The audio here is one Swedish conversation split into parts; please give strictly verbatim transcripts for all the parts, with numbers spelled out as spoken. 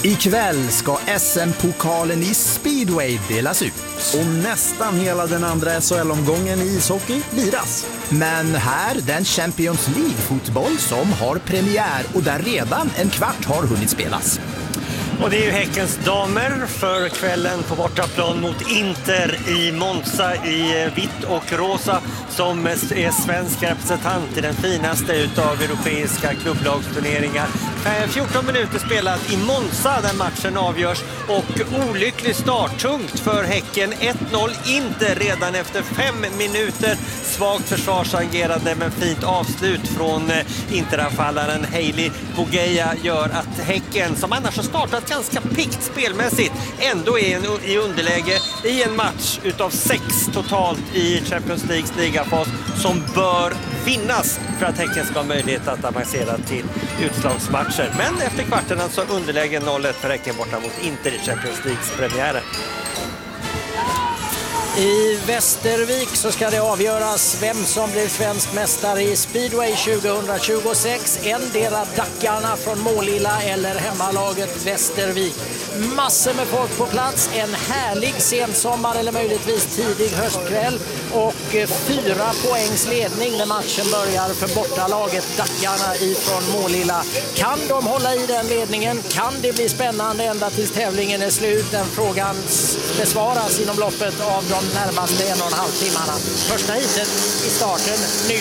Ikväll ska S M-pokalen i speedway delas ut. Och nästan hela den andra S H L-omgången i ishockey liras. Men här den Champions League-fotboll som har premiär och där redan en kvart har hunnit spelas. Och det är ju Häckens damer för kvällen på bortaplan mot Inter i Monza i vitt och rosa som är svensk representant i den finaste utav europeiska klubblagsturneringar. fjorton minuter spelat i Monza där matchen avgörs och olycklig start, tungt för Häcken. ett noll Inter redan efter fem minuter. Svagt försvarsagerande men fint avslut från Interanfallaren Hailey Bogeja gör att Häcken, som annars har startat ganska pikt spelmässigt, ändå är i underläge i en match utav sex totalt i Champions Leagues ligafas som bör vinnas för att Häcken ska ha möjlighet att avancera till utslagsmatcher. Men efter kvarten alltså underläge noll ett för Häcken borta mot Inter i Champions Leagues premiären. I Västervik så ska det avgöras vem som blir svensk mästare i speedway tjugohundratjugosex. Endera Dackarna från Målilla eller hemmalaget Västervik. Massor med folk på plats, en härlig sensommar eller möjligtvis tidig höstkväll och fyra poängs ledning när matchen börjar för bortalaget Dackarna ifrån Målilla. Kan de hålla i den ledningen? Kan det bli spännande ända tills tävlingen är slut? Den frågan besvaras inom loppet av de närmaste en och en halv timmarna. Första heatet i starten nu.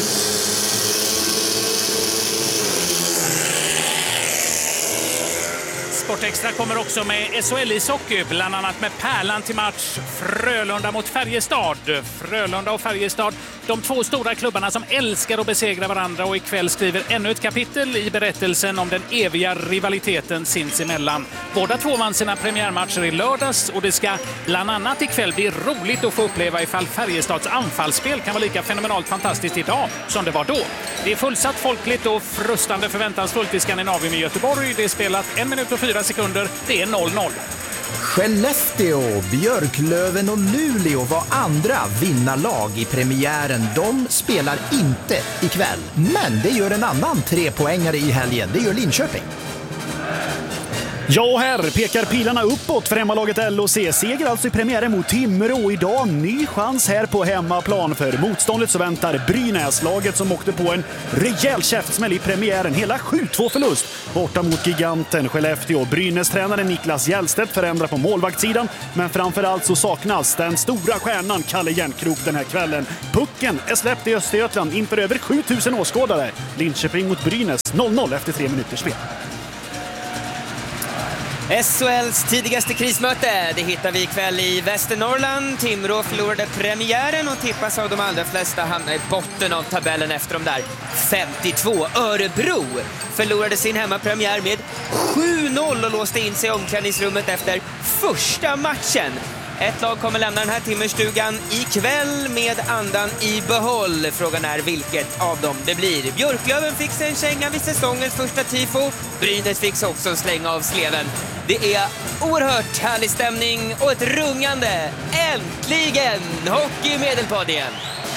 Sportextra kommer också med S H L-ishockey, bland annat med pärlan till match Frölunda mot Färjestad. Frölunda och Färjestad, de två stora klubbarna som älskar att besegra varandra, och ikväll skriver ännu ett kapitel i berättelsen om den eviga rivaliteten sinsemellan. Båda två vann sina premiärmatcher i lördags och det ska bland annat ikväll bli roligt att få uppleva ifall Färjestads anfallsspel kan vara lika fenomenalt fantastiskt idag som det var då. Det är fullsatt, folkligt och frustande förväntansfullt i Skandinavien i Göteborg. Det är spelat en minut och fyra sekunder. Det är noll noll. Skellefteå, Björklöven och Luleå var andra vinnarlag i premiären. De spelar inte ikväll. Men det gör en annan trepoängare i helgen. Det gör Linköping. Ja, här pekar pilarna uppåt för hemmalaget L O C. Seger alltså i premiären mot Timrå. Idag ny chans här på hemmaplan. För motståndet så väntar Brynäs, laget som åkte på en rejäl käftsmäll i premiären. Hela sju två förlust borta mot giganten Skellefteå. Brynäs-tränaren Niklas Hjälstedt förändrar på målvaktssidan. Men framförallt så saknas den stora stjärnan Kalle Järnkrok den här kvällen. Pucken är släppt i Östergötland inför över sjutusen åskådare. Linköping mot Brynäs noll noll efter tre minuters spel. S H L:s tidigaste krismöte, det hittar vi ikväll i Västernorrland. Timrå förlorade premiären och tippas av de allra flesta hamna i botten av tabellen efter de där femtiotvå. Örebro förlorade sin hemmapremiär med sju noll och låste in sig i omklädningsrummet efter första matchen. Ett lag kommer lämna den här timmerstugan ikväll med andan i behåll. Frågan är vilket av dem det blir. Björklöven fick sig en känga vid säsongens första tifo. Brynäs fick också en släng av sleven. Det är oerhört härlig stämning och ett rungande. Äntligen hockey i Medelpad igen.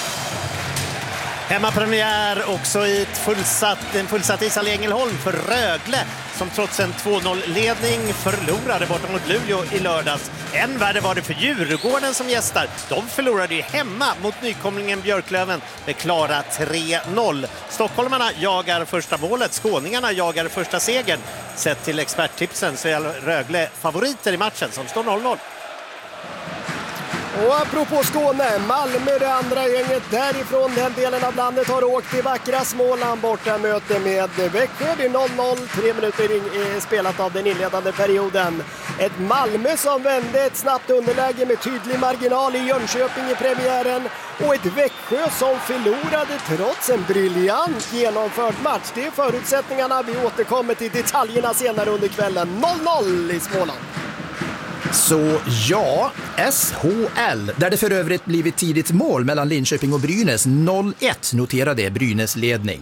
Hemmapremiär också i ett fullsatt, en fullsatt ishall i Ängelholm för Rögle som trots en två noll-ledning förlorade borta mot Luleå i lördags. Än värre var det för Djurgården som gästar. De förlorade ju hemma mot nykomlingen Björklöven med klara tre noll. Stockholmarna jagar första målet, skåningarna jagar första segern. Sett till experttipsen så är Rögle favoriter i matchen som står noll noll. Och apropå Skåne, Malmö, det andra gänget därifrån den delen av landet, har åkt till vackra Småland borta möte med Växjö. Det är noll noll, tre minuter spelat av den inledande perioden. Ett Malmö som vände ett snabbt underläge med tydlig marginal i Jönköping i premiären. Och ett Växjö som förlorade trots en briljant genomförd match. Det är förutsättningarna, vi återkommer till detaljerna senare under kvällen. noll noll i Småland. Så ja, S H L, där det för övrigt blivit tidigt mål mellan Linköping och Brynäs, noll ett noterade Brynäs ledning.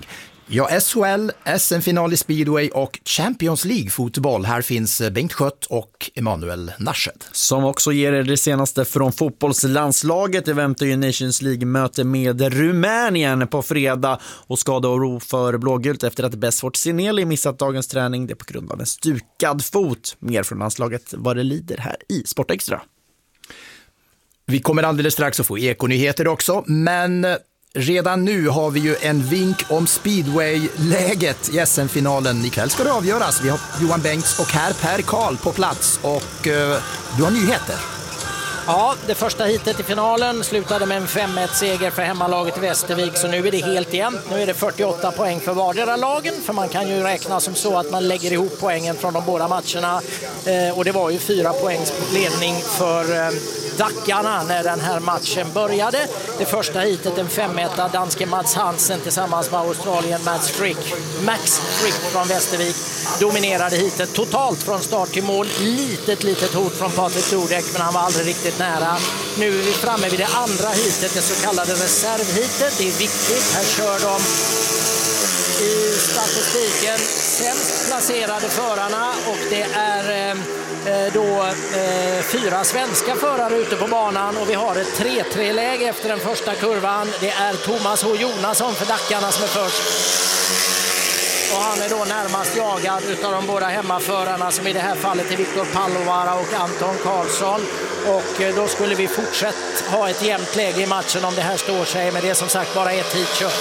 Ja, S H L, S M-final i speedway och Champions League-fotboll. Här finns Bengt Skött och Emanuel Narshed. Som också ger er det senaste från fotbollslandslaget. Det väntar ju Nations League-möte med Rumänien på fredag. Och skada och ro för blågult efter att Besfort Sineli missat dagens träning. Det på grund av en stukad fot. Mer från landslaget vad det lider här i Sportextra. Vi kommer alldeles strax att få ekonyheter också, men redan nu har vi ju en vink om speedway-läget i S M-finalen. Ikväll ska det avgöras. Vi har Johan Bengts och här Per Karl på plats och uh, du har nyheter. Ja, det första hitet i finalen slutade med en fem ett seger för hemmalaget i Västervik, så nu är det helt jämnt. Nu är det fyrtioåtta poäng för vardera lagen, för man kan ju räkna som så att man lägger ihop poängen från de båda matcherna. Eh, och det var ju fyra poängs ledning för eh, Dackarna när den här matchen började. Det första hitet, en fem ett, danske Mats Hansen tillsammans med Australien Max Frick, Max Frick från Västervik dominerade hitet totalt från start till mål. Litet, litet hot från Patrik Dudek, men han var aldrig riktigt nära. Nu är vi framme vid det andra hitet, det så kallade reservhitet. Det är viktigt. Här kör de i statistiken sämst placerade förarna och det är eh, då eh, fyra svenska förare ute på banan och vi har ett tre tre-läge efter den första kurvan. Det är Thomas H. Jonasson för Dackarna som är först. Och han är då närmast jagad utav de båda hemmaförarna som i det här fallet är Viktor Pallovara och Anton Karlsson. Och då skulle vi fortsätta ha ett jämnt läge i matchen om det här står sig, men det är som sagt bara ett hit kört.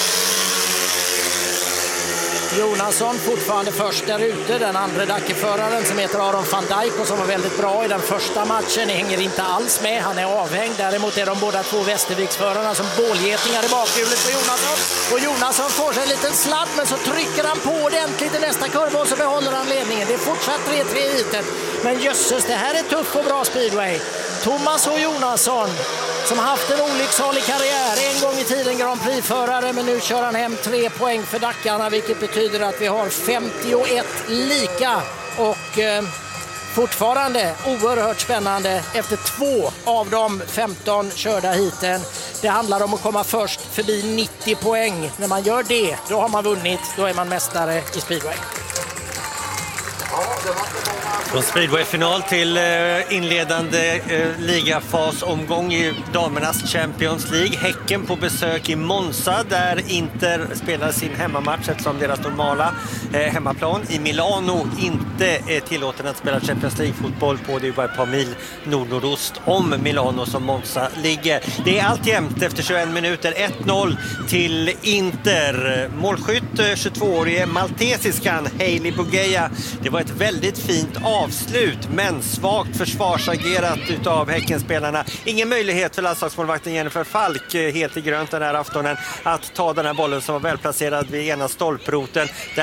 Jonasson fortfarande först där ute, den andra Dackeföraren som heter Aron van Dijk och som var väldigt bra i den första matchen hänger inte alls med, han är avhängd. Däremot är de båda två Västerviksförarna som bålgetingar i bakhjulet på Jonasson, och Jonasson får sig en liten sladd men så trycker han på ordentligt i nästa kurva och så behåller han ledningen. Det är fortsatt tre tre hitet, men jösses, det här är tuff och bra speedway. Thomas och Jonasson som haft en olycksalig karriär, en gång i tiden Grand Prix-förare, men nu kör han hem tre poäng för Dackarna, vilket betyder att vi har femtioett lika och eh, fortfarande oerhört spännande efter två av de femton körda hiten. Det handlar om att komma först förbi nittio poäng. När man gör det, då har man vunnit, då är man mästare i speedway. Från speedway-final till inledande ligafasomgång i damernas Champions League. Häcken på besök i Monza där Inter spelar sin hemmamatch eftersom deras normala hemmaplan i Milano inte är tillåten att spela Champions League-fotboll på. Det är bara ett par mil nord-nordost om Milano som Monza ligger. Det är allt jämnt efter tjugoen minuter. ett noll till Inter. Målskytt tjugotvåårige maltesiskan Hailey Bugeja. Det var ett väldigt fint avslut, men svagt försvarsagerat utav Häckenspelarna. Ingen möjlighet för landslagsmålvakten Jennifer Falk, helt i grönt den här aftonen, att ta den här bollen som var välplacerad vid ena stolproten.